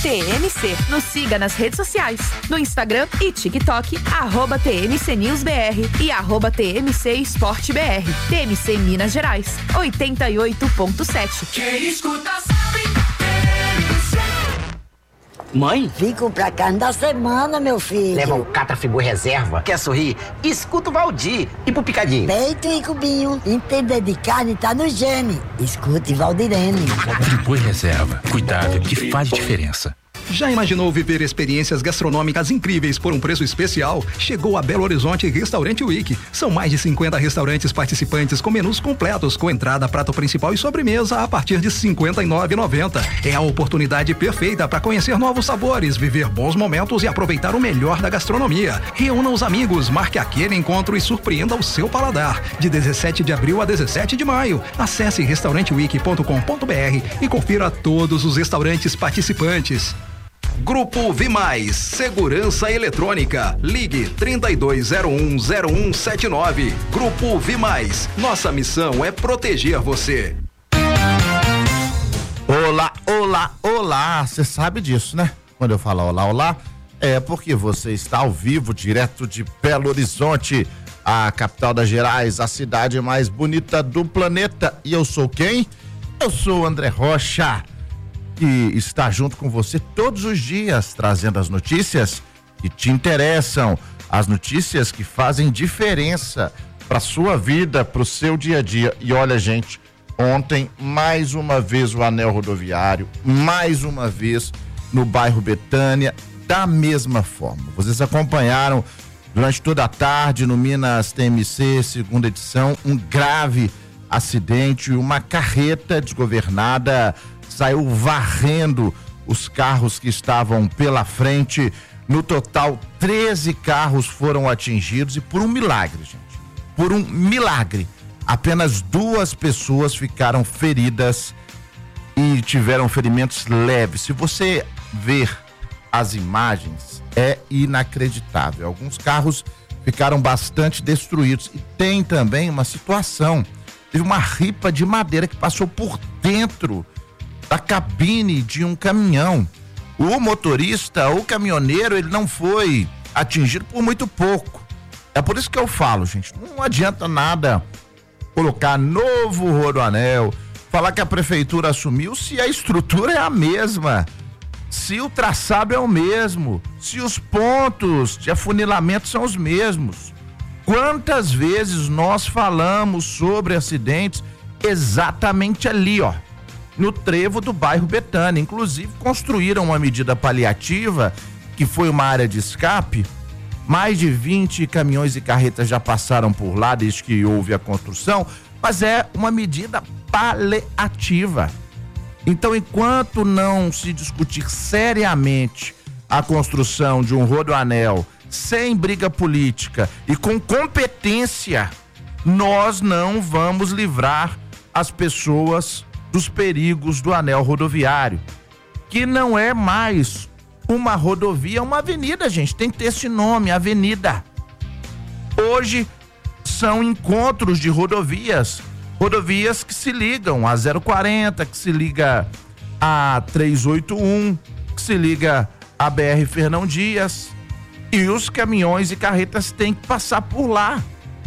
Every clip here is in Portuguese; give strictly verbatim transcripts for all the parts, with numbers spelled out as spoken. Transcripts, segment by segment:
T M C. Nos siga nas redes sociais, no Instagram e TikTok, arroba T M C News B R e arroba T M C Esporte B R. T M C Minas Gerais, oitenta e oito ponto sete. Quem escuta sabe, T M C. Mãe? Vim comprar carne da semana, meu filho. Leva o Catrafigu Reserva. Quer sorrir? Escuta o Valdir. E pro Picadinho? Peito e cubinho. Entender de carne tá no gene. Escute Valdirene. Friboi Reserva. Cuidado que faz diferença. Já imaginou viver experiências gastronômicas incríveis por um preço especial? Chegou a Belo Horizonte Restaurante Week. São mais de cinquenta restaurantes participantes com menus completos, com entrada, prato principal e sobremesa a partir de cinquenta e nove reais e noventa centavos. É a oportunidade perfeita para conhecer novos sabores, viver bons momentos e aproveitar o melhor da gastronomia. Reúna os amigos, marque aquele encontro e surpreenda o seu paladar. De dezessete de abril a dezessete de maio. Acesse restaurante week ponto com ponto b r e confira todos os restaurantes participantes. Grupo Vimais, Segurança Eletrônica. Ligue trinta e dois zero um zero um sete nove. Grupo Vimais, nossa missão é proteger você. Olá, olá, olá. Você sabe disso, né? Quando eu falo olá, olá, é porque você está ao vivo, direto de Belo Horizonte, a capital das Gerais, a cidade mais bonita do planeta. E eu sou quem? Eu sou o André Rocha, que está junto com você todos os dias, trazendo as notícias que te interessam, as notícias que fazem diferença para sua vida, para o seu dia a dia. E olha, gente, ontem, mais uma vez o anel rodoviário, mais uma vez no bairro Betânia, da mesma forma. Vocês acompanharam durante toda a tarde no Minas T M C, segunda edição, um grave acidente, uma carreta desgovernada saiu varrendo os carros que estavam pela frente. No total, treze carros foram atingidos e por um milagre, gente, por um milagre, apenas duas pessoas ficaram feridas e tiveram ferimentos leves. Se você ver as imagens, é inacreditável. Alguns carros ficaram bastante destruídos e tem também uma situação, teve uma ripa de madeira que passou por dentro da cabine de um caminhão. O motorista, o caminhoneiro, ele não foi atingido por muito pouco. É por isso que eu falo, gente, não adianta nada colocar novo rodoanel, falar que a prefeitura assumiu se a estrutura é a mesma, se o traçado é o mesmo, se os pontos de afunilamento são os mesmos. Quantas vezes nós falamos sobre acidentes exatamente ali, ó, no trevo do bairro Betânia. Inclusive construíram uma medida paliativa que foi uma área de escape. Mais de vinte caminhões e carretas já passaram por lá desde que houve a construção, mas é uma medida paliativa. Então, enquanto não se discutir seriamente a construção de um rodoanel sem briga política e com competência, nós não vamos livrar as pessoas dos perigos do anel rodoviário, que não é mais uma rodovia, é uma avenida, gente, tem que ter esse nome, avenida. Hoje são encontros de rodovias, rodovias que se ligam a zero quarenta, que se liga a trezentos e oitenta e um, que se liga a B R Fernão Dias, e os caminhões e carretas têm que passar por lá.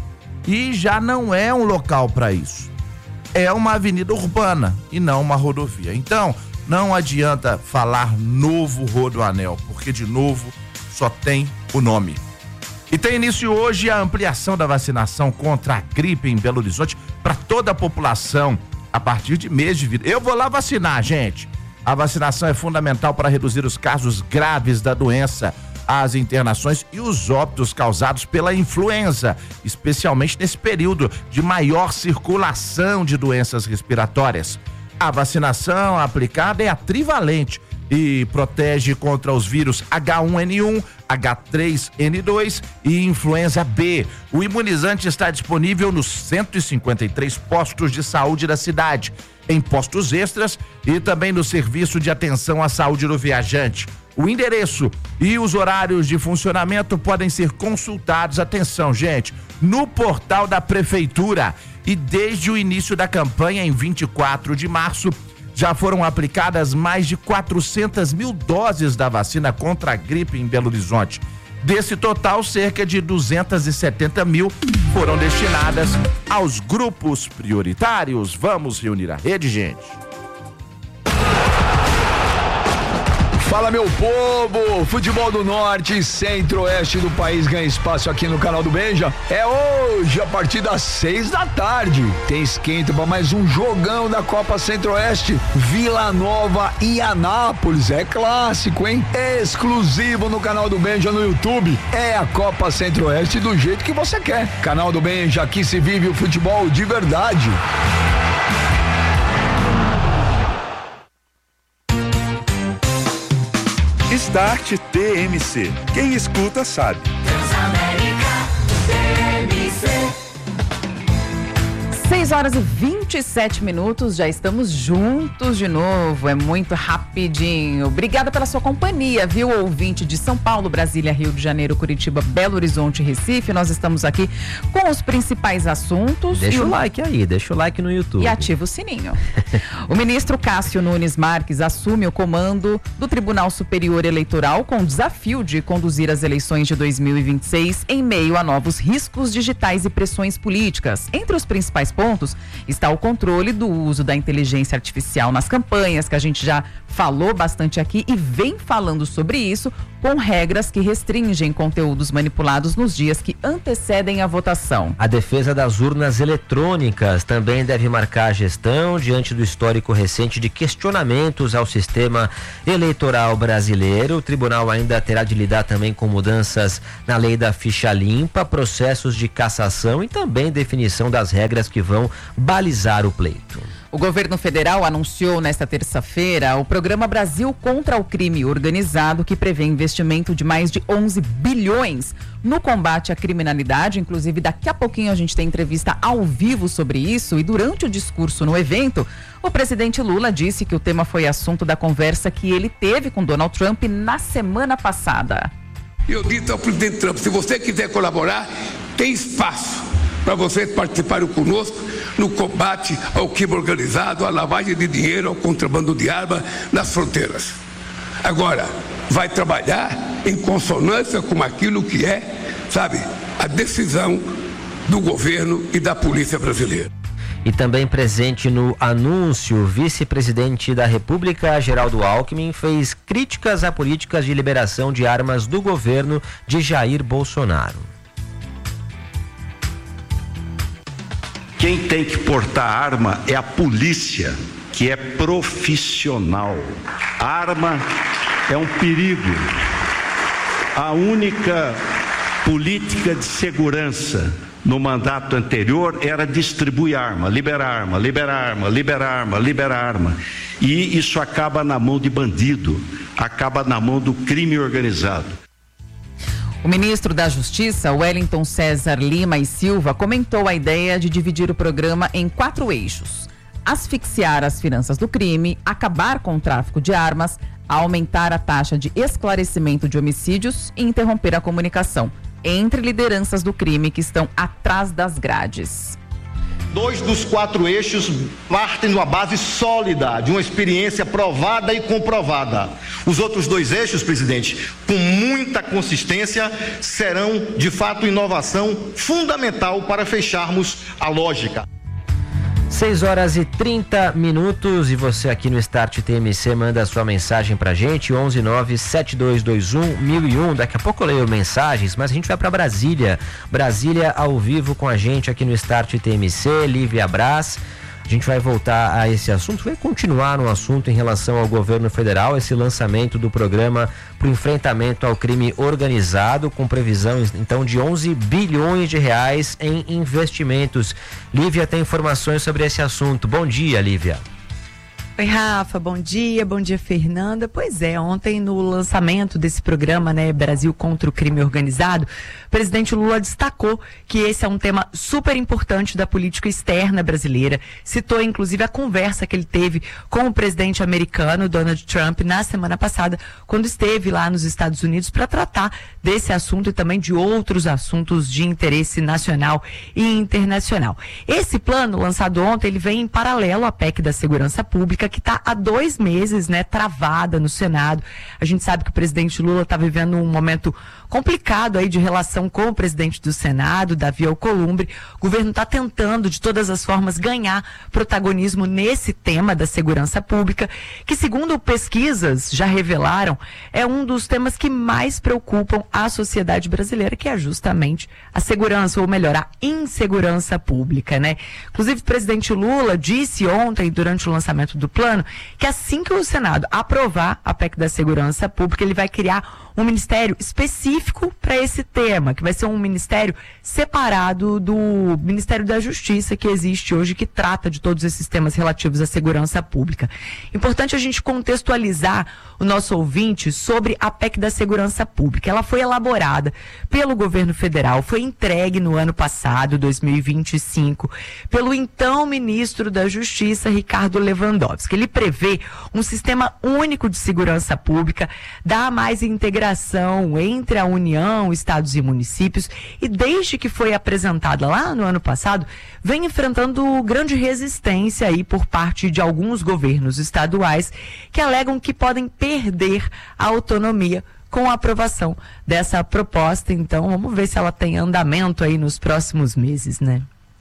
E já não é um local para isso. É uma avenida urbana e não uma rodovia. Então, não adianta falar novo rodoanel, porque de novo só tem o nome. E tem início hoje a ampliação da vacinação contra a gripe em Belo Horizonte para toda a população a partir de mês de vida. Eu vou lá vacinar, gente. A vacinação é fundamental para reduzir os casos graves da doença, as internações e os óbitos causados pela influenza, especialmente nesse período de maior circulação de doenças respiratórias. A vacinação aplicada é a trivalente e protege contra os vírus H um N um, H três N dois e influenza B. O imunizante está disponível nos cento e cinquenta e três postos de saúde da cidade, em postos extras e também no serviço de atenção à saúde do viajante. O endereço e os horários de funcionamento podem ser consultados, atenção, gente, no portal da prefeitura. E desde o início da campanha, em vinte e quatro de março, Já foram aplicadas mais de quatrocentas mil doses da vacina contra a gripe em Belo Horizonte. Desse total, cerca de duzentas e setenta mil foram destinadas aos grupos prioritários. Vamos reunir a rede, gente. Fala, meu povo! Futebol do Norte e Centro-Oeste do país ganha espaço aqui no canal do Benja. É hoje, a partir das seis da tarde. Tem esquenta para mais um jogão da Copa Centro-Oeste. Vila Nova e Anápolis. É clássico, hein? Exclusivo no canal do Benja no YouTube. É a Copa Centro-Oeste do jeito que você quer. Canal do Benja, aqui se vive o futebol de verdade. Start T M C. Quem escuta sabe. seis horas e vinte e sete minutos, já estamos juntos de novo, é muito rapidinho. Obrigada pela sua companhia, viu, ouvinte de São Paulo, Brasília, Rio de Janeiro, Curitiba, Belo Horizonte e Recife. Nós estamos aqui com os principais assuntos. Deixa o o like aí, deixa o like no YouTube. E ativa o sininho. O ministro Cássio Nunes Marques assume o comando do Tribunal Superior Eleitoral com o desafio de conduzir as eleições de dois mil e vinte e seis em meio a novos riscos digitais e pressões políticas. Entre os principais pontos está o controle do uso da inteligência artificial nas campanhas, que a gente já falou bastante aqui e vem falando sobre isso, com regras que restringem conteúdos manipulados nos dias que antecedem a votação. A defesa das urnas eletrônicas também deve marcar a gestão diante do histórico recente de questionamentos ao sistema eleitoral brasileiro. O tribunal ainda terá de lidar também com mudanças na lei da ficha limpa, processos de cassação e também definição das regras que vão balizar o pleito. O governo federal anunciou nesta terça-feira o programa Brasil contra o Crime Organizado, que prevê investimento de mais de onze bilhões no combate à criminalidade. Inclusive, daqui a pouquinho a gente tem entrevista ao vivo sobre isso, e durante o discurso no evento, o presidente Lula disse que o tema foi assunto da conversa que ele teve com Donald Trump na semana passada. Eu disse ao presidente Trump, se você quiser colaborar, tem espaço para vocês participarem conosco no combate ao crime organizado, à lavagem de dinheiro, ao contrabando de arma nas fronteiras. Agora, vai trabalhar em consonância com aquilo que é, sabe, a decisão do governo e da polícia brasileira. E também presente no anúncio, o vice-presidente da República, Geraldo Alckmin, fez críticas a políticas de liberação de armas do governo de Jair Bolsonaro. Quem tem que portar arma é a polícia, que é profissional. A arma é um perigo. A única política de segurança no mandato anterior era distribuir arma, liberar arma, liberar arma, liberar arma, liberar arma. E isso acaba na mão de bandido, acaba na mão do crime organizado. O ministro da Justiça, Wellington César Lima e Silva, comentou a ideia de dividir o programa em quatro eixos: asfixiar as finanças do crime, acabar com o tráfico de armas, aumentar a taxa de esclarecimento de homicídios e interromper a comunicação entre lideranças do crime que estão atrás das grades. Dois dos quatro eixos partem de uma base sólida, de uma experiência provada e comprovada. Os outros dois eixos, presidente, com muita consistência, serão, de fato, inovação fundamental para fecharmos a lógica. seis horas e trinta minutos, e você aqui no Start T M C manda a sua mensagem pra gente, onze nove sete dois dois um mil e um. Daqui a pouco eu leio mensagens, mas a gente vai pra Brasília. Brasília ao vivo com a gente aqui no Start T M C, Lívia Brás. A gente vai voltar a esse assunto, vai continuar no assunto em relação ao governo federal, esse lançamento do programa para o enfrentamento ao crime organizado, com previsão então de onze bilhões de reais em investimentos. Lívia tem informações sobre esse assunto. Bom dia, Lívia. Oi, Rafa, bom dia, bom dia, Fernanda. Pois é, ontem no lançamento desse programa, né, Brasil contra o Crime Organizado, o presidente Lula destacou que esse é um tema super importante da política externa brasileira. Citou, inclusive, a conversa que ele teve com o presidente americano, Donald Trump, na semana passada, quando esteve lá nos Estados Unidos para tratar desse assunto e também de outros assuntos de interesse nacional e internacional. Esse plano, lançado ontem, ele vem em paralelo à P E C da Segurança Pública, Pública, que está há dois meses, né, travada no Senado. A gente sabe que o presidente Lula está vivendo um momento complicado aí de relação com o presidente do Senado, Davi Alcolumbre. O governo está tentando, de todas as formas, ganhar protagonismo nesse tema da segurança pública, que, segundo pesquisas já revelaram, é um dos temas que mais preocupam a sociedade brasileira, que é justamente a segurança, ou melhor, a insegurança pública, né? Inclusive, o presidente Lula disse ontem, durante o lançamento do plano, que assim que o Senado aprovar a P E C da segurança pública, ele vai criar um ministério específico para esse tema, que vai ser um ministério separado do Ministério da Justiça que existe hoje, que trata de todos esses temas relativos à segurança pública. Importante a gente contextualizar o nosso ouvinte sobre a P E C da segurança pública. Ela foi elaborada pelo governo federal, foi entregue no ano passado, dois mil e vinte e cinco, pelo então ministro da Justiça, Ricardo Lewandowski. Ele prevê um sistema único de segurança pública, dá mais integração entre a União, estados e municípios, e desde que foi apresentada lá no ano passado, vem enfrentando grande resistência aí por parte de alguns governos estaduais que alegam que podem perder a autonomia com a aprovação dessa proposta. Então, vamos ver se ela tem andamento aí nos próximos meses, né?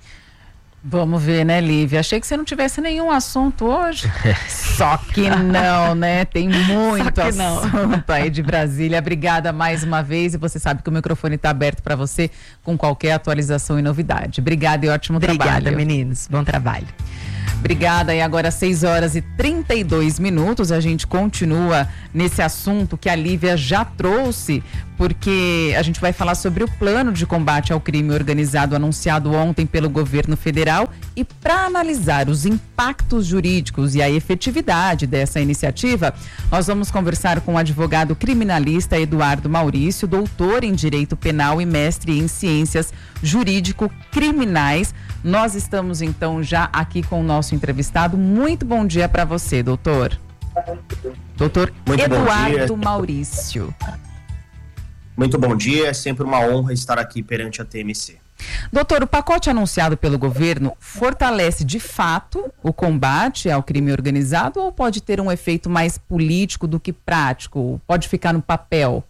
Vamos ver, né, Lívia? Achei que você não tivesse nenhum assunto hoje. Só que não, né? Tem muito assunto aí de Brasília. Obrigada mais uma vez, e você sabe que o microfone está aberto para você com qualquer atualização e novidade. Obrigada e ótimo Obrigada, trabalho. Obrigada, meninos. Bom trabalho. Obrigada. E agora, seis horas e trinta e dois minutos, a gente continua nesse assunto que a Lívia já trouxe, porque a gente vai falar sobre o plano de combate ao crime organizado anunciado ontem pelo governo federal, e para analisar os impactos jurídicos e a efetividade dessa iniciativa, nós vamos conversar com o advogado criminalista Eduardo Maurício, doutor em Direito Penal e mestre em Ciências Jurídico-Criminais. Nós estamos então já aqui com o nosso entrevistado. Muito bom dia para você, doutor. Doutor Muito Eduardo Maurício. Muito bom dia, é sempre uma honra estar aqui perante a T M C. Doutor, o pacote anunciado pelo governo fortalece de fato o combate ao crime organizado, ou pode ter um efeito mais político do que prático? Pode ficar no papel?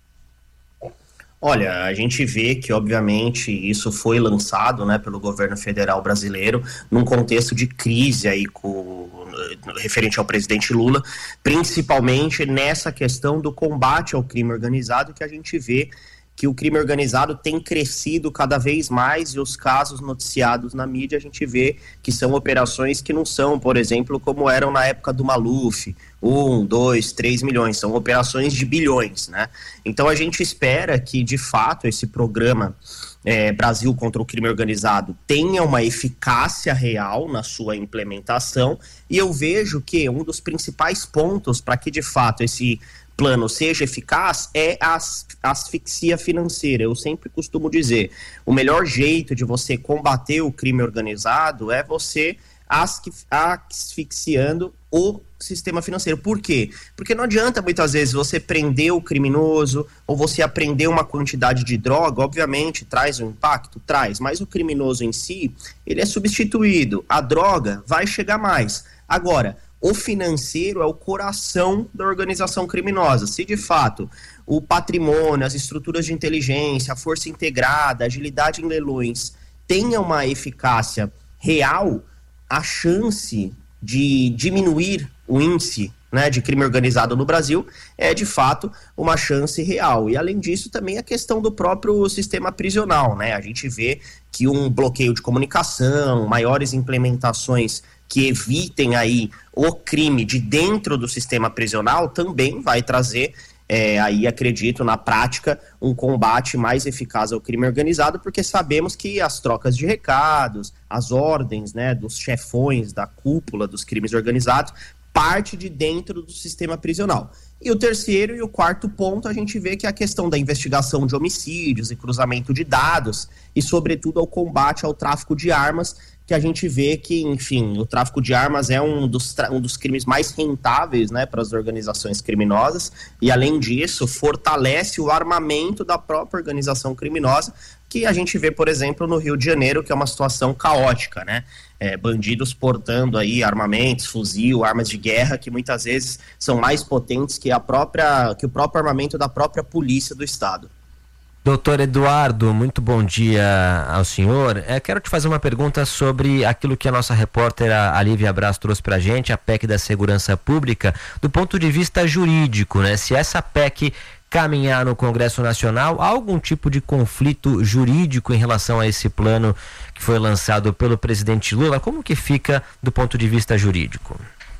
Olha, a gente vê que, obviamente, isso foi lançado, né, pelo governo federal brasileiro num contexto de crise aí com, referente ao presidente Lula, principalmente nessa questão do combate ao crime organizado, que a gente vê que o crime organizado tem crescido cada vez mais, e os casos noticiados na mídia a gente vê que são operações que não são, por exemplo, como eram na época do Maluf, um, dois, três milhões, são operações de bilhões, né? Então a gente espera que, de fato, esse programa é, Brasil contra o crime organizado tenha uma eficácia real na sua implementação, e eu vejo que um dos principais pontos para que, de fato, esse plano seja eficaz é a asfixia financeira. Eu sempre costumo dizer, o melhor jeito de você combater o crime organizado é você asfixiando o sistema financeiro. Por quê? Porque não adianta muitas vezes você prender o criminoso ou você apreender uma quantidade de droga, obviamente traz um impacto, traz, mas o criminoso em si, ele é substituído, a droga vai chegar mais. Agora, o financeiro é o coração da organização criminosa. Se de fato o patrimônio, as estruturas de inteligência, a força integrada, a agilidade em leilões tenha uma eficácia real, a chance de diminuir o índice, né, de crime organizado no Brasil é de fato uma chance real. E além disso também a questão do próprio sistema prisional, né? A gente vê que um bloqueio de comunicação, maiores implementações que evitem aí o crime de dentro do sistema prisional também vai trazer, é, aí acredito, na prática, um combate mais eficaz ao crime organizado, porque sabemos que as trocas de recados, as ordens, né, dos chefões da cúpula dos crimes organizados, parte de dentro do sistema prisional. E o terceiro e o quarto ponto, a gente vê que é a questão da investigação de homicídios e cruzamento de dados, e sobretudo ao combate ao tráfico de armas, que a gente vê que, enfim, o tráfico de armas é um dos, um dos crimes mais rentáveis, né, para as organizações criminosas, e além disso, fortalece o armamento da própria organização criminosa, que a gente vê, por exemplo, no Rio de Janeiro, que é uma situação caótica, né? É, bandidos portando aí armamentos, fuzil, armas de guerra, que muitas vezes são mais potentes que, a própria, que o próprio armamento da própria polícia do Estado. Doutor Eduardo, muito bom dia ao senhor. É, quero te fazer uma pergunta sobre aquilo que a nossa repórter, a Lívia Braz, trouxe pra gente, a P E C da Segurança Pública, do ponto de vista jurídico, né? Se essa P E C caminhar no Congresso Nacional, há algum tipo de conflito jurídico em relação a esse plano que foi lançado pelo presidente Lula? Como que fica do ponto de vista jurídico?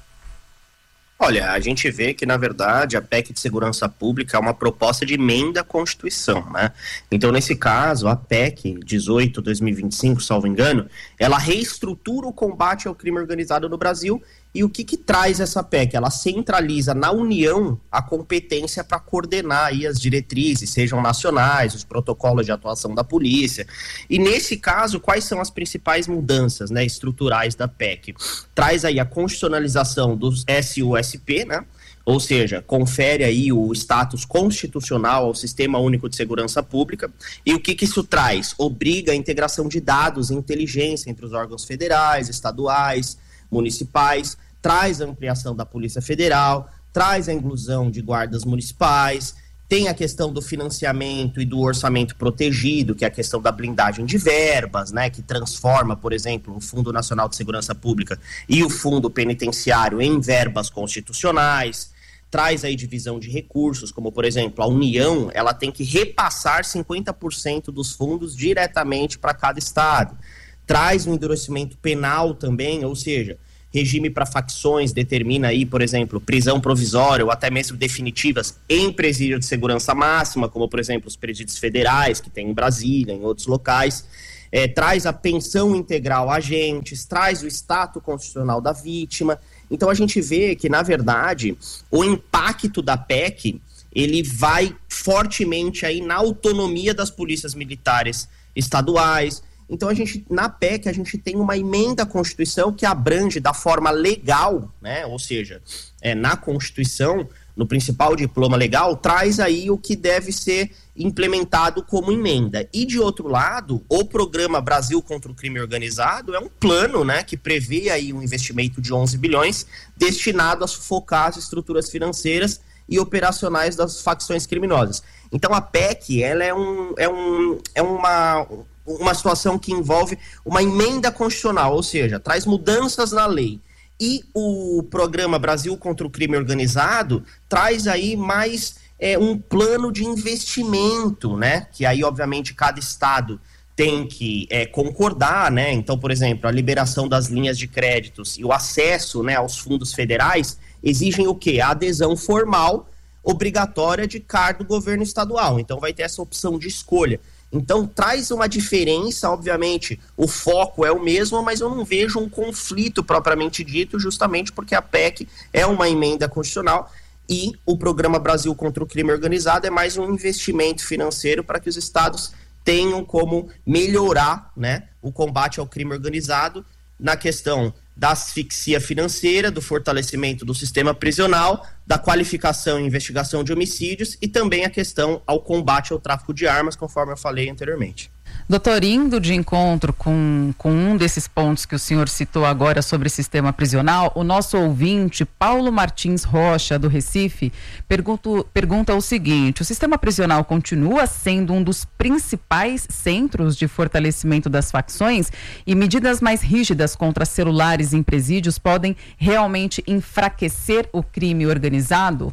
Olha, a gente vê que, na verdade, a P E C de Segurança Pública é uma proposta de emenda à Constituição, né? Então, nesse caso, a P E C dezoito barra dois mil e vinte e cinco, salvo engano, ela reestrutura o combate ao crime organizado no Brasil. E o que que traz essa P E C? Ela centraliza na União a competência para coordenar aí as diretrizes, sejam nacionais, os protocolos de atuação da polícia. E nesse caso, quais são as principais mudanças, né, estruturais da P E C? Traz aí a constitucionalização dos S U S P, né? Ou seja, confere aí o status constitucional ao Sistema Único de Segurança Pública. E o que que isso traz? Obriga a integração de dados e inteligência entre os órgãos federais, estaduais, municipais, traz a ampliação da Polícia Federal, traz a inclusão de guardas municipais, tem a questão do financiamento e do orçamento protegido, que é a questão da blindagem de verbas, né, que transforma, por exemplo, o Fundo Nacional de Segurança Pública e o Fundo Penitenciário em verbas constitucionais, traz aí divisão de recursos, como, por exemplo, a União, ela tem que repassar cinquenta por cento dos fundos diretamente para cada estado. Traz um endurecimento penal também, ou seja, regime para facções determina aí, por exemplo, prisão provisória ou até mesmo definitivas em presídio de segurança máxima, como, por exemplo, os presídios federais que tem em Brasília, em outros locais. É, traz a pensão integral a agentes, traz o status constitucional da vítima. Então a gente vê que, na verdade, o impacto da P E C, ele vai fortemente aí na autonomia das polícias militares estaduais. Então, a gente, na P E C, a gente tem uma emenda à Constituição que abrange da forma legal, né? Ou seja, é, na Constituição, no principal diploma legal, traz aí o que deve ser implementado como emenda. E, de outro lado, o programa Brasil contra o Crime Organizado é um plano, né, que prevê aí um investimento de onze bilhões destinado a sufocar as estruturas financeiras e operacionais das facções criminosas. Então, a P E C, ela é, um, é, um, é uma... uma situação que envolve uma emenda constitucional, ou seja, traz mudanças na lei. E o programa Brasil contra o Crime Organizado traz aí mais é, um plano de investimento, né? Que aí, obviamente, cada estado tem que é, concordar, né? Então, por exemplo, a liberação das linhas de créditos e o acesso, né, aos fundos federais exigem o quê? A adesão formal obrigatória de cada governo estadual. Então, vai ter essa opção de escolha. Então, traz uma diferença, obviamente, o foco é o mesmo, mas eu não vejo um conflito propriamente dito, justamente porque a P E C é uma emenda constitucional e o programa Brasil contra o Crime Organizado é mais um investimento financeiro para que os estados tenham como melhorar, né, o combate ao crime organizado na questão da asfixia financeira, do fortalecimento do sistema prisional, da qualificação e investigação de homicídios e também a questão ao combate ao tráfico de armas, conforme eu falei anteriormente. Doutor, indo de encontro com, com um desses pontos que o senhor citou agora sobre sistema prisional, o nosso ouvinte, Paulo Martins Rocha, do Recife, pergunto, pergunta o seguinte: o sistema prisional continua sendo um dos principais centros de fortalecimento das facções e medidas mais rígidas contra celulares em presídios podem realmente enfraquecer o crime organizado?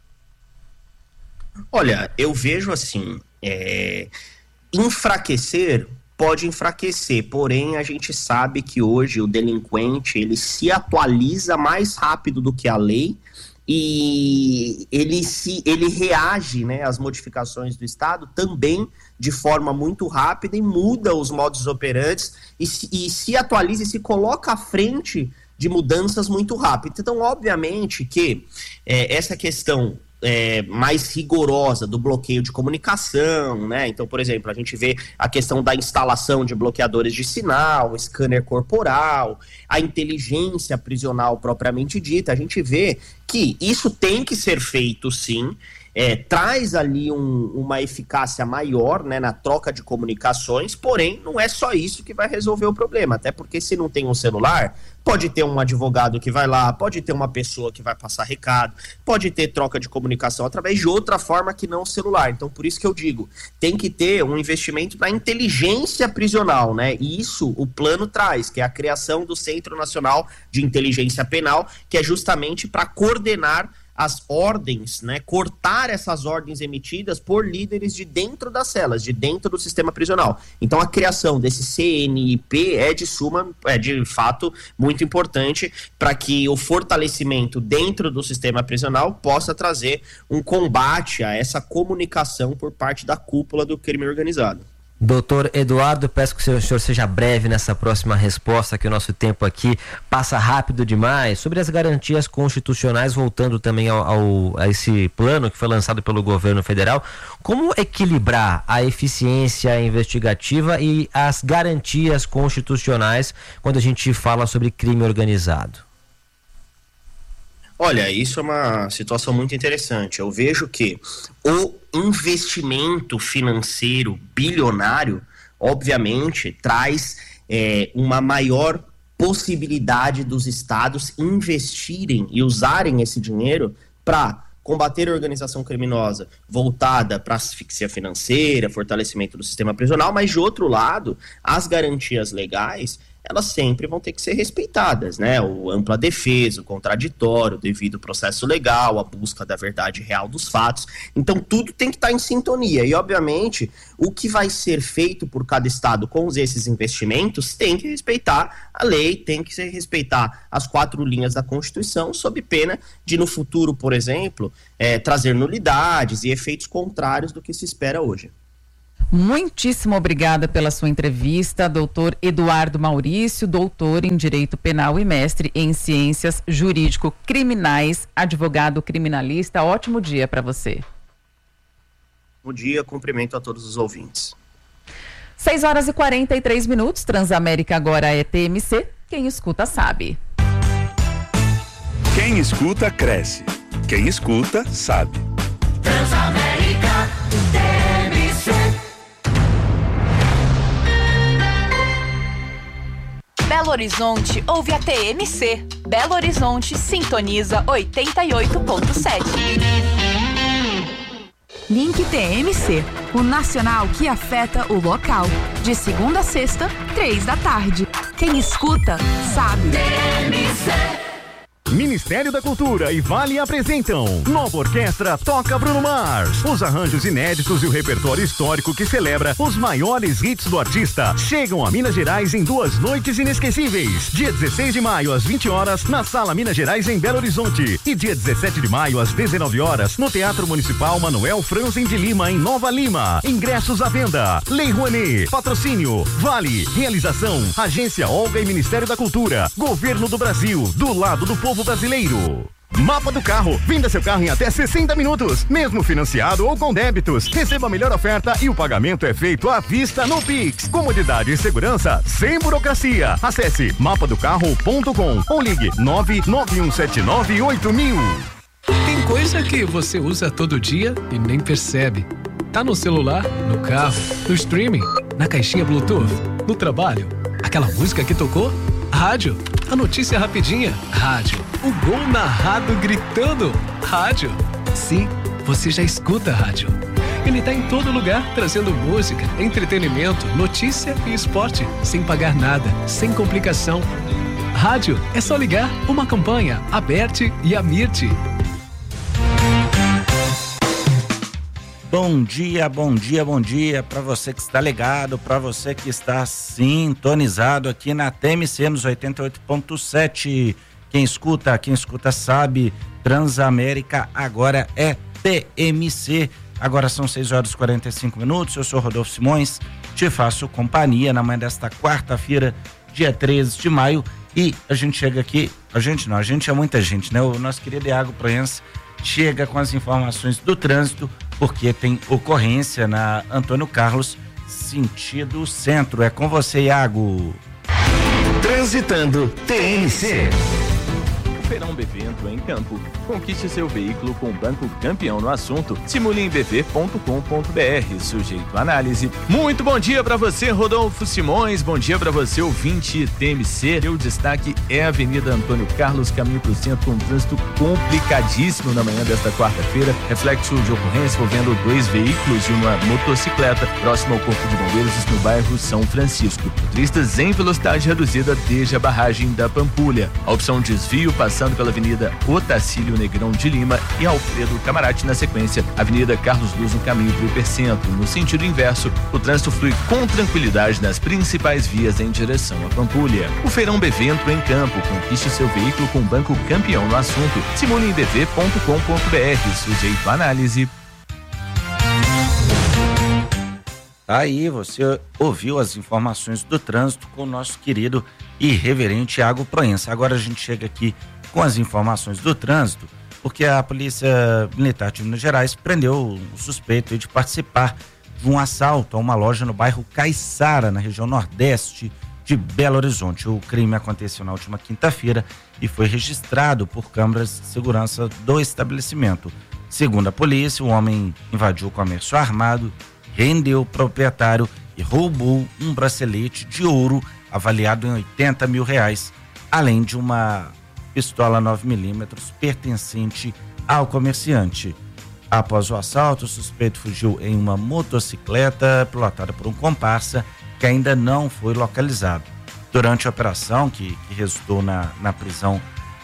Olha, eu vejo assim, é... enfraquecer pode enfraquecer, porém a gente sabe que hoje o delinquente ele se atualiza mais rápido do que a lei e ele, se, ele reage, né, às modificações do Estado também de forma muito rápida e muda os modus operantes e se, e se atualiza e se coloca à frente de mudanças muito rápidas. Então, obviamente que é, essa questão É, mais rigorosa do bloqueio de comunicação, né? Então, por exemplo, a gente vê a questão da instalação de bloqueadores de sinal, scanner corporal, a inteligência prisional propriamente dita. A gente vê que isso tem que ser feito, sim. É, traz ali um, uma eficácia maior, né, na troca de comunicações, porém não é só isso que vai resolver o problema, até porque se não tem um celular, pode ter um advogado que vai lá, pode ter uma pessoa que vai passar recado, pode ter troca de comunicação através de outra forma que não o celular. Então por isso que eu digo, tem que ter um investimento na inteligência prisional, né, e isso o plano traz, que é a criação do Centro Nacional de Inteligência Penal, que é justamente para coordenar as ordens, né, cortar essas ordens emitidas por líderes de dentro das celas, de dentro do sistema prisional. Então a criação desse C N I P é de suma, é de fato muito importante para que o fortalecimento dentro do sistema prisional possa trazer um combate a essa comunicação por parte da cúpula do crime organizado. Doutor Eduardo, peço que o senhor seja breve nessa próxima resposta, que o nosso tempo aqui passa rápido demais. Sobre as garantias constitucionais, voltando também ao, ao, a esse plano que foi lançado pelo governo federal, como equilibrar a eficiência investigativa e as garantias constitucionais quando a gente fala sobre crime organizado? Olha, isso é uma situação muito interessante. Eu vejo que o investimento financeiro bilionário, obviamente, traz é, uma maior possibilidade dos estados investirem e usarem esse dinheiro para combater a organização criminosa voltada para asfixia financeira, fortalecimento do sistema prisional, mas, de outro lado, as garantias legais, elas sempre vão ter que ser respeitadas, né? O ampla defesa, o contraditório, o devido processo legal, a busca da verdade real dos fatos. Então, tudo tem que estar em sintonia. E, obviamente, o que vai ser feito por cada estado com esses investimentos tem que respeitar a lei, tem que respeitar as quatro linhas da Constituição, sob pena de, no futuro, por exemplo, é, trazer nulidades e efeitos contrários do que se espera hoje. Muitíssimo obrigada pela sua entrevista, doutor Eduardo Maurício, doutor em Direito Penal e mestre em Ciências Jurídico-Criminais, advogado criminalista. Ótimo dia para você. Bom dia, cumprimento a todos os ouvintes. seis horas e quarenta e três minutos, Transamérica agora é T M C, quem escuta sabe. Quem escuta, cresce. Quem escuta, sabe. Transamérica, T M C. Belo Horizonte ouve a T M C. Belo Horizonte sintoniza oitenta e oito ponto sete. Link T M C, o nacional que afeta o local. De segunda a sexta, três da tarde. Quem escuta, sabe. T M C. Ministério da Cultura e Vale apresentam Nova Orquestra Toca Bruno Mars. Os arranjos inéditos e o repertório histórico que celebra os maiores hits do artista chegam a Minas Gerais em duas noites inesquecíveis. Dia dezesseis de maio às vinte horas na Sala Minas Gerais em Belo Horizonte e dia dezessete de maio às dezenove horas no Teatro Municipal Manuel Franzen de Lima em Nova Lima. Ingressos à venda. Lei Rouanet. Patrocínio Vale. Realização Agência Olga e Ministério da Cultura. Governo do Brasil. Do lado do povo brasileiro. Mapa do Carro. Venda seu carro em até sessenta minutos, mesmo financiado ou com débitos. Receba a melhor oferta e o pagamento é feito à vista no Pix. Comodidade e segurança sem burocracia. Acesse mapa do carro ponto com ou ligue nove nove um sete nove oito mil. Tem coisa que você usa todo dia e nem percebe. Tá no celular, no carro, no streaming, na caixinha Bluetooth, no trabalho. Aquela música que tocou? Rádio. A notícia rapidinha? Rádio. O gol narrado gritando? Rádio. Sim, você já escuta rádio. Ele tá em todo lugar, trazendo música, entretenimento, notícia e esporte, sem pagar nada, sem complicação. Rádio é só ligar uma campanha, Aberte e Amirte. Bom dia, bom dia, bom dia para você que está ligado, para você que está sintonizado aqui na T M C nos oitenta e oito ponto sete. Quem escuta, quem escuta sabe, Transamérica agora é T M C. Agora são seis horas e quarenta e cinco minutos. Eu sou Rodolfo Simões, te faço companhia na manhã desta quarta-feira, dia treze de maio, e a gente chega aqui, a gente não, a gente é muita gente, né? O nosso querido Iago Proença chega com as informações do trânsito, porque tem ocorrência na Antônio Carlos, sentido centro. É com você, Iago. Transitando T N C. Feirão B V entrou em campo. Conquiste seu veículo com o Banco Campeão no assunto. Simule em b v ponto com ponto b r. Sujeito à análise. Muito bom dia para você, Rodolfo Simões. Bom dia para você, ouvinte T M C. O destaque é a Avenida Antônio Carlos, caminho para o centro, com um trânsito complicadíssimo na manhã desta quarta-feira. Reflexo de ocorrência envolvendo dois veículos e uma motocicleta próximo ao Corpo de Bombeiros no bairro São Francisco. Motoristas em velocidade reduzida desde a barragem da Pampulha. A opção desvio passando pela Avenida Otacílio Negrão de Lima e Alfredo Camarati na sequência, Avenida Carlos Luz no caminho para o Hipercentro. No sentido inverso, o trânsito flui com tranquilidade nas principais vias em direção à Pampulha. O Feirão B V entrou em campo. Conquiste seu veículo com o Banco Campeão no assunto. Simule em b v ponto com ponto b r. Sujeito à análise. Aí você ouviu as informações do trânsito com o nosso querido e reverente Iago Proença. Agora a gente chega aqui com as informações do trânsito, porque a Polícia Militar de Minas Gerais prendeu o suspeito de participar de um assalto a uma loja no bairro Caiçara, na região nordeste de Belo Horizonte. O crime aconteceu na última quinta-feira e foi registrado por câmeras de segurança do estabelecimento. Segundo a polícia, o homem invadiu o comércio armado, rendeu o proprietário e roubou um bracelete de ouro avaliado em oitenta mil reais, além de uma pistola nove milímetros pertencente ao comerciante. Após o assalto, o suspeito fugiu em uma motocicleta pilotada por um comparsa que ainda não foi localizado. Durante a operação, que, que resultou na, na prisão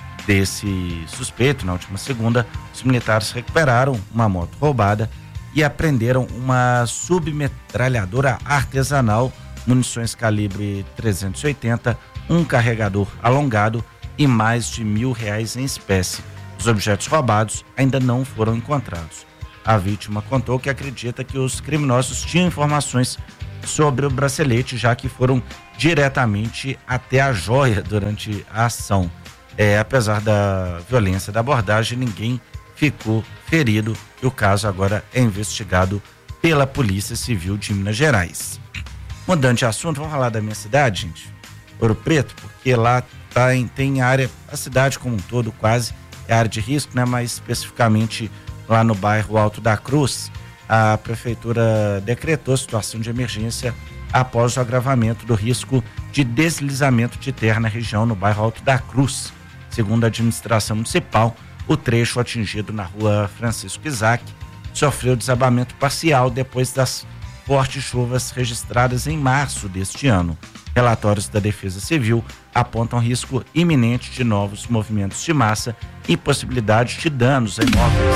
desse suspeito, na última segunda, os militares recuperaram uma moto roubada e apreenderam uma submetralhadora artesanal, munições calibre trezentos e oitenta, um carregador alongado e mais de mil reais em espécie. Os objetos roubados ainda não foram encontrados. A vítima contou que acredita que os criminosos tinham informações sobre o bracelete, já que foram diretamente até a joia durante a ação. É, apesar da violência da abordagem, ninguém ficou ferido e o caso agora é investigado pela Polícia Civil de Minas Gerais. Mudando de assunto, vamos falar da minha cidade, gente, Ouro Preto, porque lá tá em, tem área, a cidade como um todo quase é área de risco, né? Mas especificamente lá no bairro Alto da Cruz, a prefeitura decretou situação de emergência após o agravamento do risco de deslizamento de terra na região no bairro Alto da Cruz. Segundo a administração municipal, o trecho atingido na rua Francisco Isaac sofreu desabamento parcial depois das fortes chuvas registradas em março deste ano. Relatórios da Defesa Civil apontam risco iminente de novos movimentos de massa e possibilidade de danos a imóveis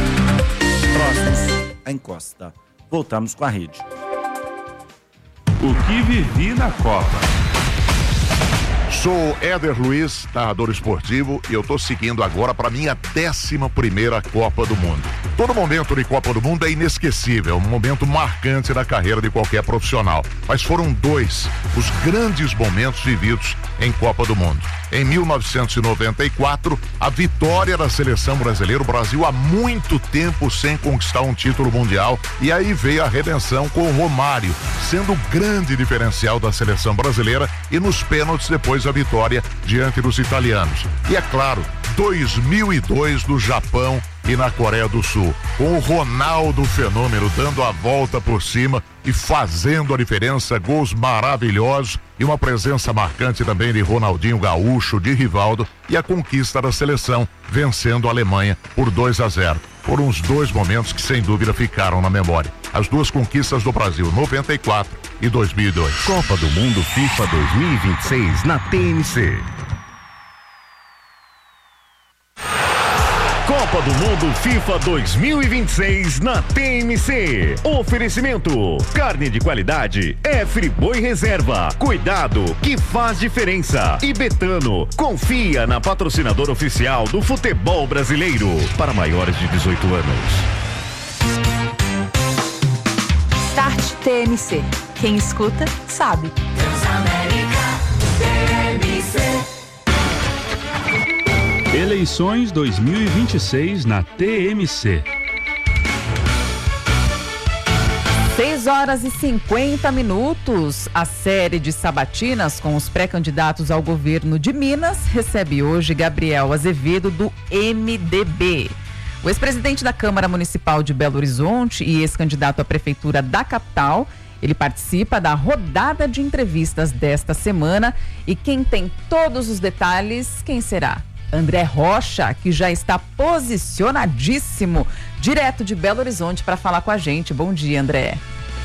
próximos à encosta. Voltamos com a rede. O que vivi na Copa. Sou Éder Luiz, narrador esportivo, e eu tô seguindo agora para minha décima primeira Copa do Mundo. Todo momento de Copa do Mundo é inesquecível, um momento marcante na carreira de qualquer profissional. Mas foram dois os grandes momentos vividos em Copa do Mundo. Em mil novecentos e noventa e quatro, a vitória da seleção brasileira, o Brasil há muito tempo sem conquistar um título mundial, e aí veio a redenção com o Romário, sendo o grande diferencial da seleção brasileira, e nos pênaltis depois a vitória diante dos italianos. E é claro, dois mil e dois no Japão e na Coreia do Sul, com o Ronaldo Fenômeno dando a volta por cima e fazendo a diferença, gols maravilhosos e uma presença marcante também de Ronaldinho Gaúcho, de Rivaldo, e a conquista da seleção, vencendo a Alemanha por dois a zero. Foram os dois momentos que sem dúvida ficaram na memória. As duas conquistas do Brasil, noventa e quatro e dois mil e dois. Copa do Mundo FIFA dois mil e vinte e seis na T N C. Copa do Mundo FIFA dois mil e vinte e seis na T M C. Oferecimento: carne de qualidade é Friboi Reserva. Cuidado que faz diferença. E Betano, confia na patrocinadora oficial do futebol brasileiro. Para maiores de dezoito anos. Start T M C. Quem escuta, sabe. Transamérica T M C. Eleições dois mil e vinte e seis na T M C. seis horas e cinquenta minutos. A série de sabatinas com os pré-candidatos ao governo de Minas recebe hoje Gabriel Azevedo, do M D B. O ex-presidente da Câmara Municipal de Belo Horizonte e ex-candidato à prefeitura da capital, ele participa da rodada de entrevistas desta semana. E quem tem todos os detalhes, quem será? André Rocha, que já está posicionadíssimo, direto de Belo Horizonte, para falar com a gente. Bom dia, André.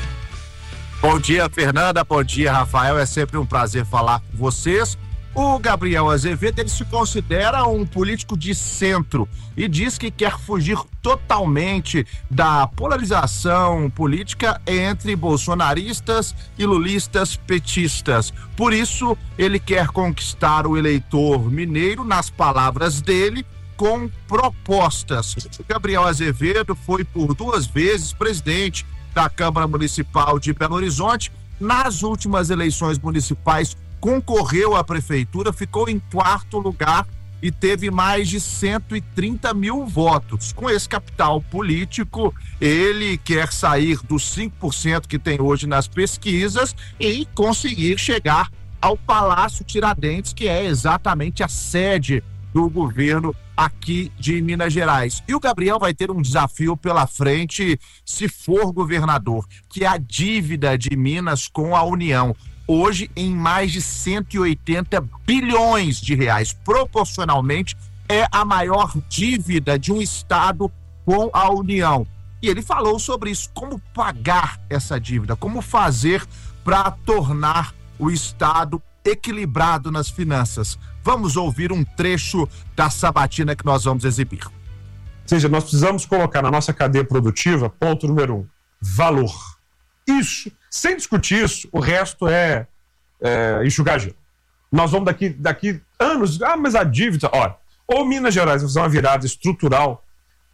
Bom dia, Fernanda. Bom dia, Rafael. É sempre um prazer falar com vocês. O Gabriel Azevedo, ele se considera um político de centro e diz que quer fugir totalmente da polarização política entre bolsonaristas e lulistas petistas. Por isso, ele quer conquistar o eleitor mineiro, nas palavras dele, com propostas. O Gabriel Azevedo foi por duas vezes presidente da Câmara Municipal de Belo Horizonte. Nas últimas eleições municipais, concorreu à prefeitura, ficou em quarto lugar e teve mais de cento e trinta mil votos. Com esse capital político, ele quer sair dos cinco por cento que tem hoje nas pesquisas e conseguir chegar ao Palácio Tiradentes, que é exatamente a sede do governo aqui de Minas Gerais. E o Gabriel vai ter um desafio pela frente se for governador, que é a dívida de Minas com a União. Hoje em mais de cento e oitenta bilhões de reais. Proporcionalmente, é a maior dívida de um estado com a União. E ele falou sobre isso, como pagar essa dívida, como fazer para tornar o estado equilibrado nas finanças. Vamos ouvir um trecho da sabatina que nós vamos exibir. Ou seja, nós precisamos colocar na nossa cadeia produtiva, ponto número um, valor. Isso, sem discutir isso, o resto é, é enxugar gelo. Nós vamos daqui, daqui anos, ah, mas a dívida, olha, ou Minas Gerais vai fazer uma virada estrutural,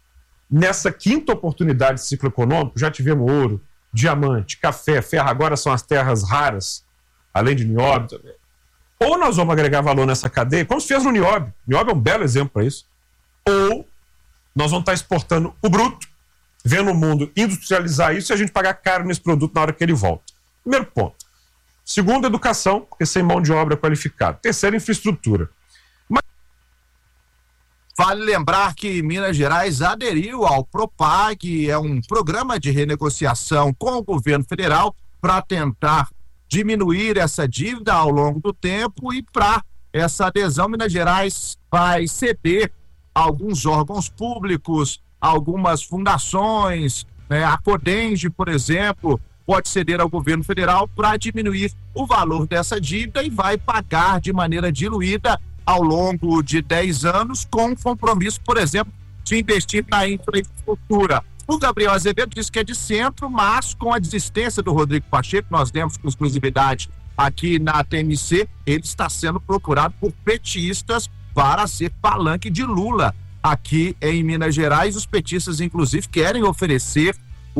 nessa quinta oportunidade de ciclo econômico, já tivemos ouro, diamante, café, ferro, agora são as terras raras, além de nióbio também. Ou nós vamos agregar valor nessa cadeia, como se fez no nióbio, nióbio é um belo exemplo para isso, ou nós vamos estar exportando o bruto, vendo o mundo industrializar isso e a gente pagar caro nesse produto na hora que ele volta. Primeiro ponto. Segundo, educação, porque sem mão de obra qualificada. Terceiro, infraestrutura. Mas... Vale lembrar que Minas Gerais aderiu ao PROPAG, é um programa de renegociação com o governo federal para tentar diminuir essa dívida ao longo do tempo, e para essa adesão, Minas Gerais vai ceder alguns órgãos públicos, algumas fundações, né? A Codenge, por exemplo, pode ceder ao governo federal para diminuir o valor dessa dívida e vai pagar de maneira diluída ao longo de dez anos, com compromisso, por exemplo, de investir na infraestrutura. O Gabriel Azevedo disse que é de centro, mas com a desistência do Rodrigo Pacheco, nós demos com exclusividade aqui na T M C, ele está sendo procurado por petistas para ser palanque de Lula aqui em Minas Gerais. Os petistas, inclusive, querem oferecer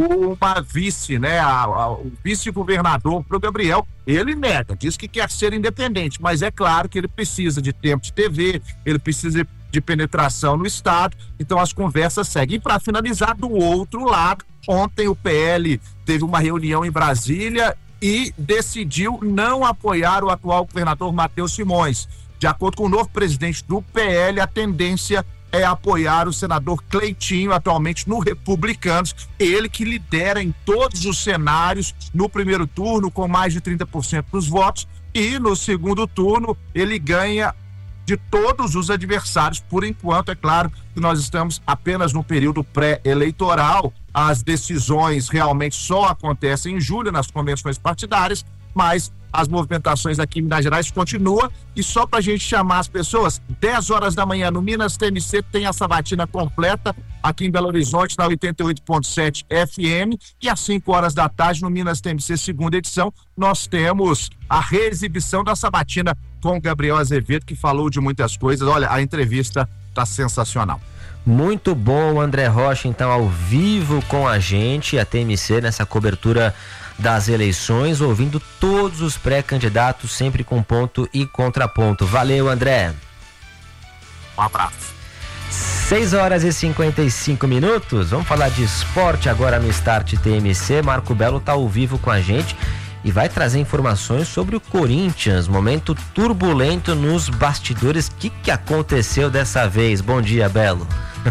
uma vice, né, a, a, o vice-governador para o Gabriel. Ele nega, diz que quer ser independente, mas é claro que ele precisa de tempo de T V, ele precisa de penetração no estado, então as conversas seguem. E para finalizar, do outro lado, ontem o P L teve uma reunião em Brasília e decidiu não apoiar o atual governador Matheus Simões. De acordo com o novo presidente do P L, a tendência é apoiar o senador Cleitinho, atualmente no Republicanos, ele que lidera em todos os cenários no primeiro turno, com mais de trinta por cento dos votos, e no segundo turno ele ganha de todos os adversários. Por enquanto, é claro que nós estamos apenas no período pré-eleitoral, as decisões realmente só acontecem em julho, nas convenções partidárias, mas as movimentações aqui em Minas Gerais continuam. E só para a gente chamar as pessoas, dez horas da manhã no Minas T M C tem a sabatina completa aqui em Belo Horizonte, na oitenta e oito ponto sete F M, e às cinco horas da tarde no Minas T M C segunda edição nós temos a reexibição da sabatina com o Gabriel Azevedo, que falou de muitas coisas. Olha, a entrevista tá sensacional. Muito bom, André Rocha, então ao vivo com a gente, a T M C nessa cobertura das eleições, ouvindo todos os pré-candidatos, sempre com ponto e contraponto. Valeu, André. Um abraço. seis horas e cinquenta e cinco minutos. Vamos falar de esporte agora no Start T M C. Marco Belo está ao vivo com a gente e vai trazer informações sobre o Corinthians. Momento turbulento nos bastidores. O que, que aconteceu dessa vez? Bom dia, Belo.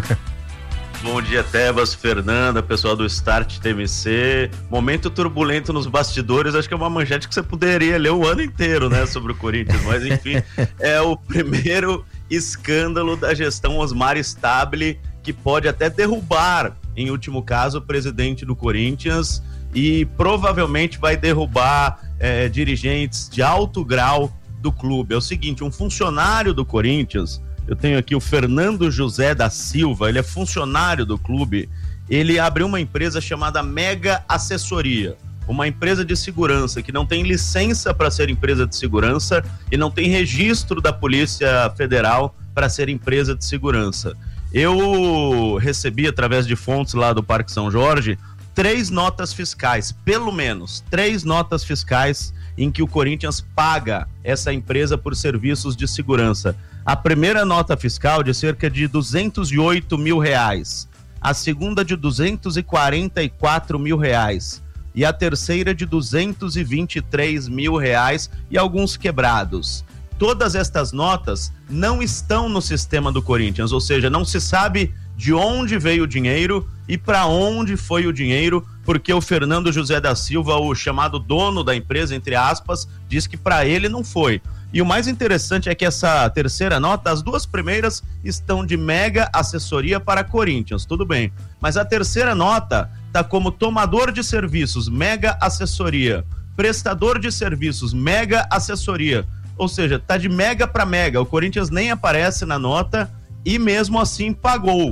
Bom dia, Tebas, Fernanda, pessoal do Start T M C. Momento turbulento nos bastidores, acho que é uma manchete que você poderia ler o ano inteiro, né, sobre o Corinthians, mas enfim, é o primeiro escândalo da gestão Osmar Stabile, que pode até derrubar, em último caso, o presidente do Corinthians e provavelmente vai derrubar é, dirigentes de alto grau do clube. É o seguinte, um funcionário do Corinthians, eu tenho aqui o Fernando José da Silva, ele é funcionário do clube, ele abriu uma empresa chamada Mega Assessoria, uma empresa de segurança que não tem licença para ser empresa de segurança e não tem registro da Polícia Federal para ser empresa de segurança. Eu recebi, através de fontes lá do Parque São Jorge, três notas fiscais, pelo menos, três notas fiscais em que o Corinthians paga essa empresa por serviços de segurança. A primeira nota fiscal de cerca de duzentos e oito mil reais, a segunda de duzentos e quarenta e quatro mil reais e a terceira de duzentos e vinte e três mil reais e alguns quebrados. Todas estas notas não estão no sistema do Corinthians, ou seja, não se sabe de onde veio o dinheiro e para onde foi o dinheiro, porque o Fernando José da Silva, o chamado dono da empresa, entre aspas, diz que para ele não foi. E o mais interessante é que essa terceira nota, as duas primeiras estão de Mega Assessoria para Corinthians, tudo bem. Mas a terceira nota está como tomador de serviços, Mega Assessoria, prestador de serviços, Mega Assessoria. Ou seja, está de mega para mega, o Corinthians nem aparece na nota e mesmo assim pagou.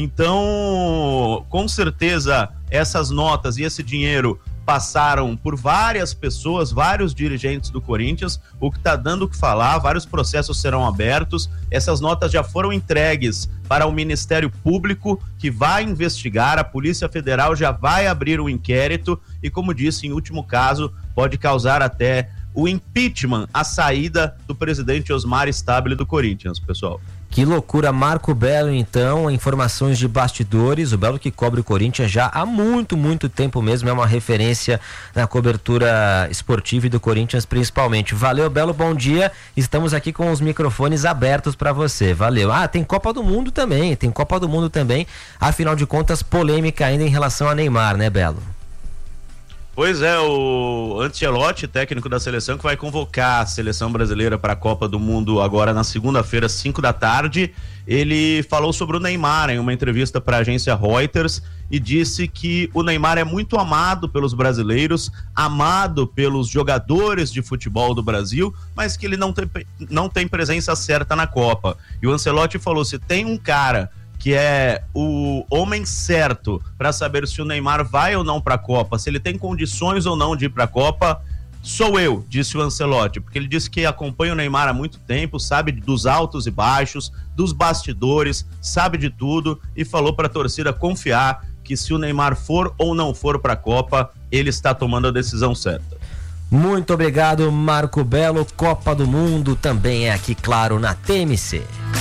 Então, com certeza, essas notas e esse dinheiro passaram por várias pessoas, vários dirigentes do Corinthians, o que está dando o que falar, vários processos serão abertos, essas notas já foram entregues para o Ministério Público, que vai investigar, a Polícia Federal já vai abrir o inquérito e, como disse, em último caso, pode causar até o impeachment, a saída do presidente Osmar Stabile do Corinthians, pessoal. Que loucura, Marco Belo, então, informações de bastidores, o Belo que cobre o Corinthians já há muito, muito tempo mesmo, é uma referência na cobertura esportiva e do Corinthians principalmente. Valeu, Belo, bom dia, estamos aqui com os microfones abertos para você, valeu. Ah, tem Copa do Mundo também, tem Copa do Mundo também, afinal de contas, polêmica ainda em relação a Neymar, né, Belo? Pois é, o Ancelotti, técnico da seleção, que vai convocar a seleção brasileira para a Copa do Mundo agora na segunda-feira, cinco da tarde, ele falou sobre o Neymar em uma entrevista para a agência Reuters e disse que o Neymar é muito amado pelos brasileiros, amado pelos jogadores de futebol do Brasil, mas que ele não tem, não tem presença certa na Copa. E o Ancelotti falou, se tem um cara que é o homem certo para saber se o Neymar vai ou não para a Copa, se ele tem condições ou não de ir para a Copa, sou eu, disse o Ancelotti, porque ele disse que acompanha o Neymar há muito tempo, sabe dos altos e baixos, dos bastidores, sabe de tudo e falou para a torcida confiar que se o Neymar for ou não for para a Copa, ele está tomando a decisão certa. Muito obrigado, Marco Belo. Copa do Mundo também é aqui, claro, na T M C.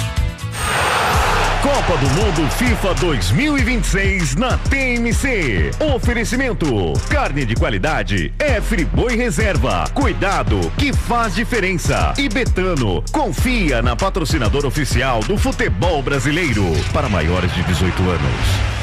Copa do Mundo FIFA dois mil e vinte e seis na T M C. Oferecimento: carne de qualidade é Friboi Reserva. Cuidado que faz diferença. E Betano, confia na patrocinadora oficial do futebol brasileiro. Para maiores de dezoito anos.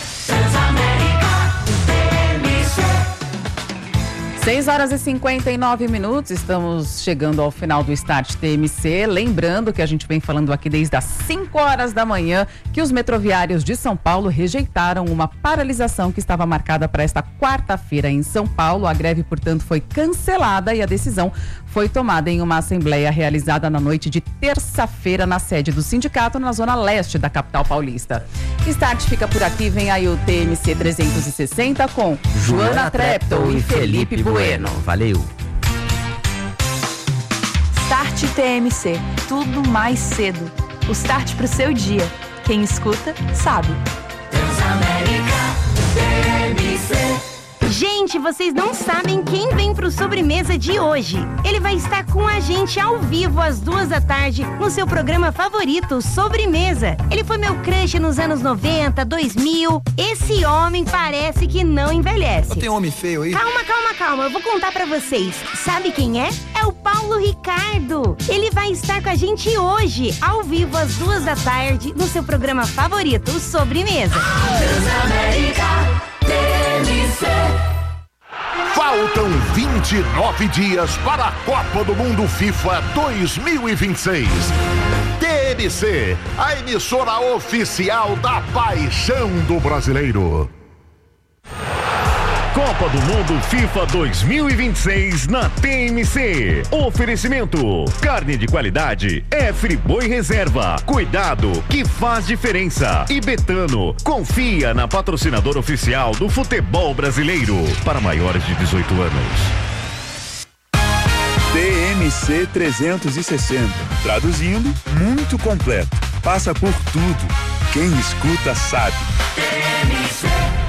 seis horas e cinquenta e nove minutos, estamos chegando ao final do Start T M C. Lembrando que a gente vem falando aqui desde as cinco horas da manhã que os metroviários de São Paulo rejeitaram uma paralisação que estava marcada para esta quarta-feira em São Paulo. A greve, portanto, foi cancelada e a decisão foi tomada em uma assembleia realizada na noite de terça-feira na sede do sindicato na zona leste da capital paulista. Start fica por aqui, vem aí o T M C trezentos e sessenta com Joana Treptow e Felipe Bueno. Valeu. Start T M C, tudo mais cedo. O start pro seu dia. Quem escuta, sabe. Transamérica T M C. Gente, Gente, vocês não sabem quem vem pro sobremesa de hoje. Ele vai estar com a gente ao vivo às duas da tarde no seu programa favorito, Sobremesa. Ele foi meu crush nos anos noventa, dois mil. Esse homem parece que não envelhece. Tem homem feio aí? Calma, calma, calma. Eu vou contar pra vocês. Sabe quem é? É o Paulo Ricardo. Ele vai estar com a gente hoje, ao vivo às duas da tarde no seu programa favorito, Sobremesa. Transamérica T M C. Faltam vinte e nove dias para a Copa do Mundo FIFA dois mil e vinte e seis. T M C, a emissora oficial da paixão do brasileiro. Copa do Mundo FIFA dois mil e vinte e seis na T M C. Oferecimento: carne de qualidade é Friboi Reserva. Cuidado que faz diferença. E Betano, confia na patrocinadora oficial do futebol brasileiro. Para maiores de dezoito anos. T M C trezentos e sessenta. Traduzindo, muito completo. Passa por tudo. Quem escuta sabe. T M C.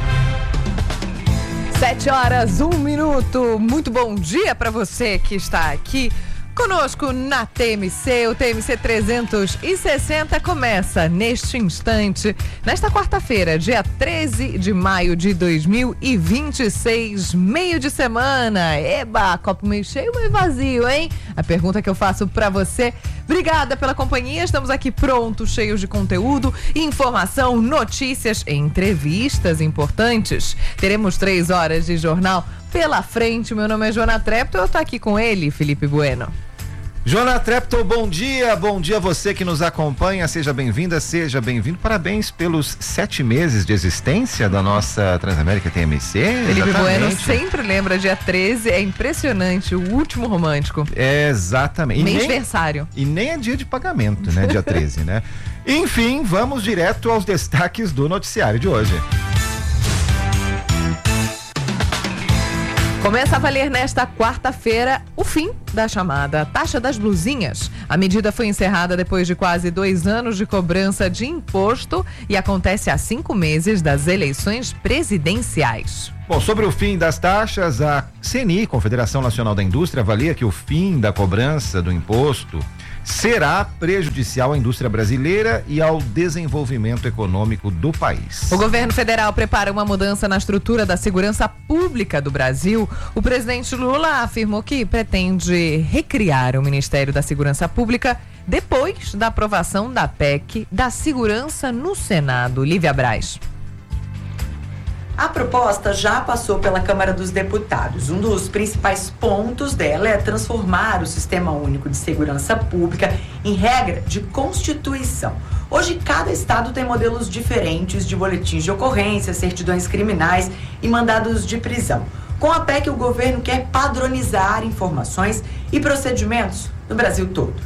Sete horas, um minuto. Muito bom dia para você que está aqui conosco na T M C. O T M C trezentos e sessenta começa neste instante, nesta quarta-feira, dia treze de maio de dois mil e vinte e seis, meio de semana. Eba, copo meio cheio ou meio vazio, hein? A pergunta que eu faço para você. Obrigada pela companhia, estamos aqui prontos, cheios de conteúdo, informação, notícias, entrevistas importantes. Teremos três horas de jornal pela frente. Meu nome é Joana Trepto, eu tô aqui com ele, Felipe Bueno. Joana Trepto, bom dia, bom dia a você que nos acompanha, seja bem-vinda, seja bem-vindo, parabéns pelos sete meses de existência da nossa Transamérica T M C. Felipe Bueno sempre lembra dia treze, é impressionante, o último romântico. É, exatamente. Mêsversário. E nem é dia de pagamento, né, dia treze, né? Enfim, vamos direto aos destaques do noticiário de hoje. Começa a valer nesta quarta-feira o fim da chamada taxa das blusinhas. A medida foi encerrada depois de quase dois anos de cobrança de imposto e acontece há cinco meses das eleições presidenciais. Bom, sobre o fim das taxas, a C N I, Confederação Nacional da Indústria, avalia que o fim da cobrança do imposto será prejudicial à indústria brasileira e ao desenvolvimento econômico do país. O governo federal prepara uma mudança na estrutura da segurança pública do Brasil. O presidente Lula afirmou que pretende recriar o Ministério da Segurança Pública depois da aprovação da P E C da Segurança no Senado. Lívia Braz. A proposta já passou pela Câmara dos Deputados. Um dos principais pontos dela é transformar o Sistema Único de Segurança Pública em regra de Constituição. Hoje, cada estado tem modelos diferentes de boletins de ocorrência, certidões criminais e mandados de prisão. Com a P E C, o governo quer padronizar informações e procedimentos no Brasil todo.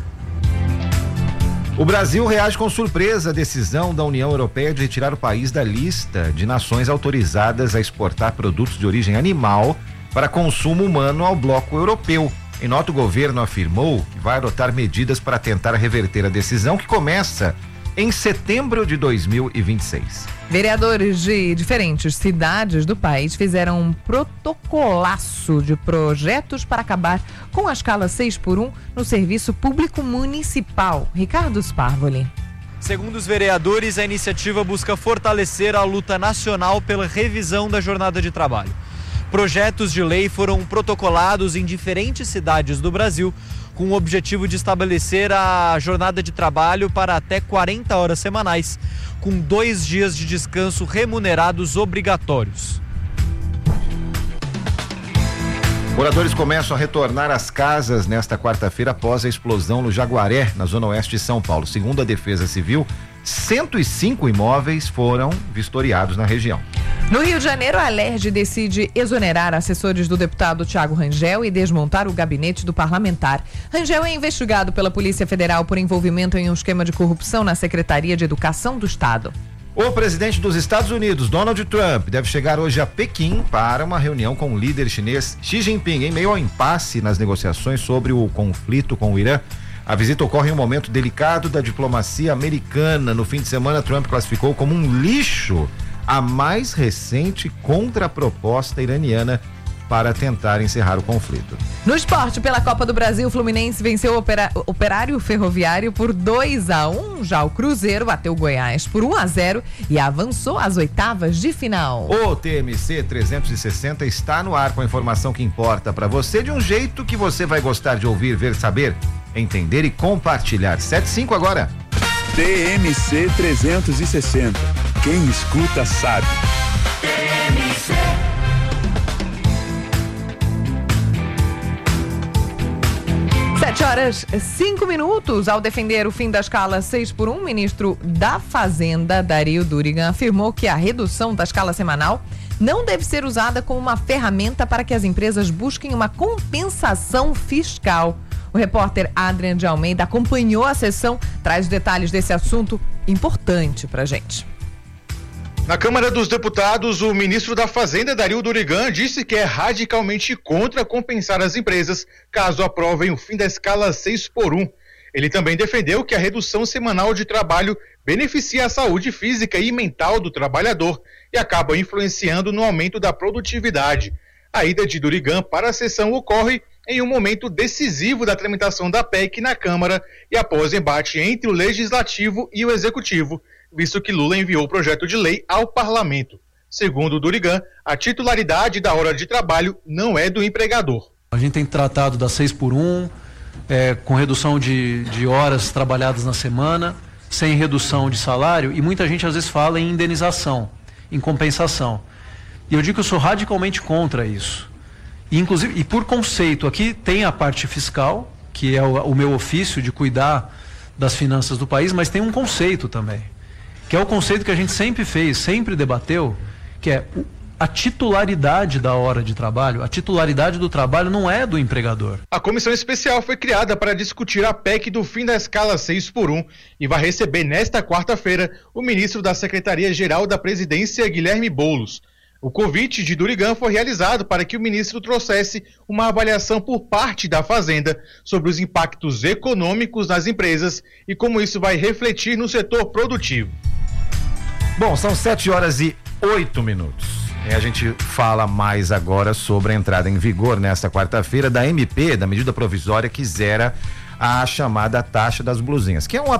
O Brasil reage com surpresa à decisão da União Europeia de retirar o país da lista de nações autorizadas a exportar produtos de origem animal para consumo humano ao bloco europeu. Em nota, o governo afirmou que vai adotar medidas para tentar reverter a decisão, que começa em setembro de dois mil e vinte e seis. Vereadores de diferentes cidades do país fizeram um protocolaço de projetos para acabar com a escala seis por um no serviço público municipal. Ricardo Sparvoli. Segundo os vereadores, a iniciativa busca fortalecer a luta nacional pela revisão da jornada de trabalho. Projetos de lei foram protocolados em diferentes cidades do Brasil, com o objetivo de estabelecer a jornada de trabalho para até quarenta horas semanais, com dois dias de descanso remunerados obrigatórios. Moradores começam a retornar às casas nesta quarta-feira após a explosão no Jaguaré, na zona oeste de São Paulo. Segundo a Defesa Civil, cento e cinco imóveis foram vistoriados na região. No Rio de Janeiro, a Alerj decide exonerar assessores do deputado Thiago Rangel e desmontar o gabinete do parlamentar. Rangel é investigado pela Polícia Federal por envolvimento em um esquema de corrupção na Secretaria de Educação do Estado. O presidente dos Estados Unidos, Donald Trump, deve chegar hoje a Pequim para uma reunião com o líder chinês Xi Jinping, em meio ao impasse nas negociações sobre o conflito com o Irã. A visita ocorre em um momento delicado da diplomacia americana. No fim de semana, Trump classificou como um lixo a mais recente contraproposta iraniana para tentar encerrar o conflito. No esporte, pela Copa do Brasil, o Fluminense venceu o opera- Operário Ferroviário por dois a um. Já o Cruzeiro bateu o Goiás por um a zero e avançou às oitavas de final. O T M C trezentos e sessenta está no ar com a informação que importa para você de um jeito que você vai gostar de ouvir, ver, saber, entender e compartilhar. sete e cinco agora. T M C trezentos e sessenta. Quem escuta sabe. T M C. Sete horas, cinco minutos. Ao defender o fim da escala seis por um, o ministro da Fazenda, Dario Durigan, afirmou que a redução da escala semanal não deve ser usada como uma ferramenta para que as empresas busquem uma compensação fiscal. O repórter Adrian de Almeida acompanhou a sessão, traz detalhes desse assunto importante pra gente. Na Câmara dos Deputados, o ministro da Fazenda, Dario Durigan, disse que é radicalmente contra compensar as empresas caso aprovem o fim da escala seis por um. Ele também defendeu que a redução semanal de trabalho beneficia a saúde física e mental do trabalhador e acaba influenciando no aumento da produtividade. A ida de Durigan para a sessão ocorre em um momento decisivo da tramitação da P E C na Câmara e após embate entre o Legislativo e o Executivo, visto que Lula enviou o projeto de lei ao Parlamento. Segundo Durigan, a titularidade da hora de trabalho não é do empregador. A gente tem tratado da seis por um, é, com redução de, de horas trabalhadas na semana, sem redução de salário, e muita gente às vezes fala em indenização, em compensação. E eu digo que eu sou radicalmente contra isso. E, inclusive, e por conceito, aqui tem a parte fiscal, que é o, o meu ofício de cuidar das finanças do país, mas tem um conceito também, que é o conceito que a gente sempre fez, sempre debateu, que é a titularidade da hora de trabalho. A titularidade do trabalho não é do empregador. A comissão especial foi criada para discutir a P E C do fim da escala seis por um e vai receber nesta quarta-feira o ministro da Secretaria-Geral da Presidência, Guilherme Boulos. O convite de Durigan foi realizado para que o ministro trouxesse uma avaliação por parte da Fazenda sobre os impactos econômicos nas empresas e como isso vai refletir no setor produtivo. Bom, são sete horas e oito minutos. E a gente fala mais agora sobre a entrada em vigor nesta quarta-feira da M P, da medida provisória que zera a chamada taxa das blusinhas, que é um